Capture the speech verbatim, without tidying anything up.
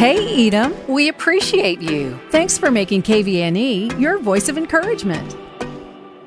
Hey, Edom. We appreciate you. Thanks for making K V N E your voice of encouragement.